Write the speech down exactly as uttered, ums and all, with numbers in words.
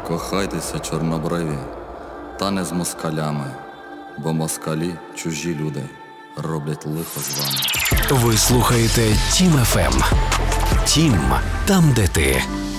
Кохайтеся, чорнобриві, та не з москалями, бо москалі – чужі люди, роблять лихо з вами. Ви слухаєте Тім еф ем. Тім – там, де ти.